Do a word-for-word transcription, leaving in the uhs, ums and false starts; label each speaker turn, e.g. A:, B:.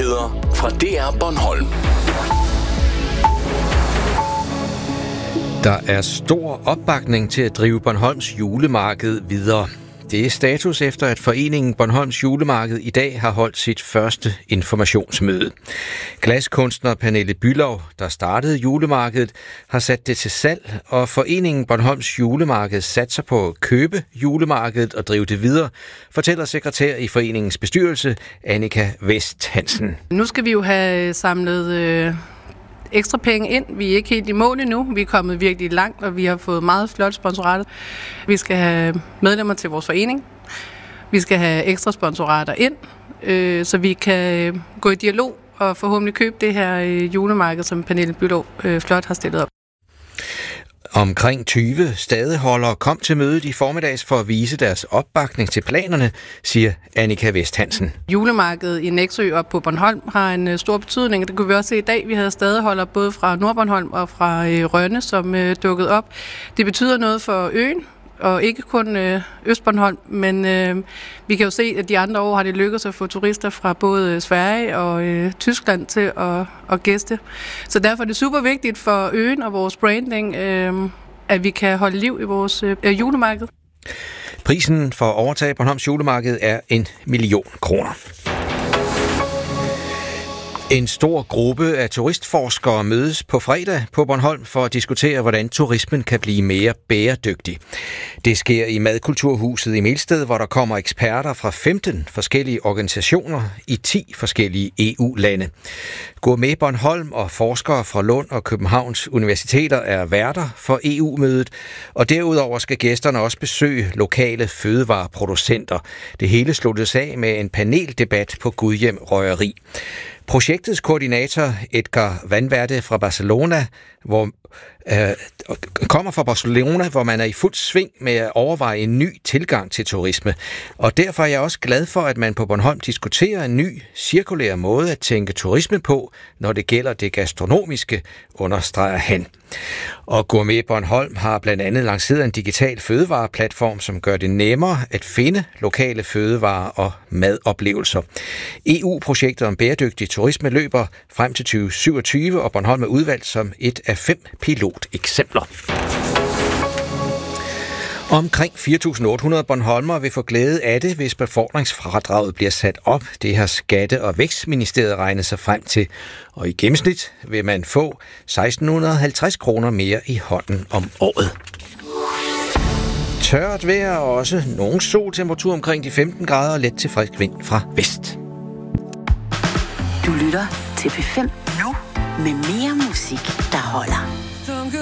A: Nyheder fra D R Bornholm.
B: Der er stor opbakning til at drive Bornholms julemarked videre. Det er status efter, at foreningen Bornholms Julemarked i dag har holdt sit første informationsmøde. Glaskunstner Pernille Bülow, der startede julemarkedet, har sat det til salg, og foreningen Bornholms Julemarked satser på at købe julemarkedet og drive det videre, fortæller sekretær i foreningens bestyrelse, Annika Vest Hansen.
C: Nu skal vi jo have samlet øh, ekstra penge ind. Vi er ikke helt i mål endnu. Vi er kommet virkelig langt, og vi har fået meget flot sponsorater. Vi skal have medlemmer til vores forening. Vi skal have ekstra sponsorater ind, øh, så vi kan gå i dialog og forhåbentlig købe det her øh, julemarked, som Pernille Bülow øh, flot har stillet op.
B: Omkring tyve stadeholdere kom til mødet i formiddags for at vise deres opbakning til planerne, siger Annika Vest Hansen.
C: Julemarkedet i Nexø og på Bornholm har en stor betydning. Det kunne vi også se i dag. Vi havde stadeholdere både fra Nordbornholm og fra Rønne, som dukkede op. Det betyder noget for øen, og ikke kun øh, Østbornholm, men øh, vi kan jo se, at de andre år har det lykkedes at få turister fra både Sverige og øh, Tyskland til at, at gæste. Så derfor er det super vigtigt for øen og vores branding, øh, at vi kan holde liv i vores øh, julemarked.
B: Prisen for at overtage Bornholms julemarked er en million kroner. En stor gruppe af turistforskere mødes på fredag på Bornholm for at diskutere, hvordan turismen kan blive mere bæredygtig. Det sker i Madkulturhuset i Melsted, hvor der kommer eksperter fra femten forskellige organisationer i ti forskellige E U-lande. Gourmet Bornholm og forskere fra Lund og Københavns Universiteter er værter for E U-mødet, og derudover skal gæsterne også besøge lokale fødevareproducenter. Det hele sluttes af med en paneldebat på Gudhjem Røgeri. Projektets koordinator Edgar Vanverde fra Barcelona, hvor øh, kommer fra Barcelona, hvor man er i fuld sving med at overveje en ny tilgang til turisme. Og derfor er jeg også glad for, at man på Bornholm diskuterer en ny, cirkulær måde at tænke turisme på, når det gælder det gastronomiske, understreger han. Og Gourmet Bornholm har blandt andet lanceret en digital fødevareplatform, som gør det nemmere at finde lokale fødevarer og madoplevelser. E U-projektet om bæredygtig turisme løber frem til tyve syvogtyve, og Bornholm er udvalgt som et af fem piloteksempler. Omkring fire tusind otte hundrede bornholmere vil få glæde af det, hvis befordringsfradraget bliver sat op. Det har Skatte- og Vækstministeriet regnet sig frem til. Og i gennemsnit vil man få seksten halvtreds kroner mere i hånden om året. Tørt vejr og også nogen sol, temperatur omkring de femten grader og let til frisk vind fra vest.
D: Du lytter til P fem nu med mere musik, der holder.